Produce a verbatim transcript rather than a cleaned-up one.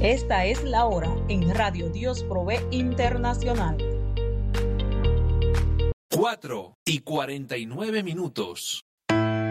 Esta es la hora en Radio Dios Provee Internacional. Cuatro y cuarenta y nueve minutos.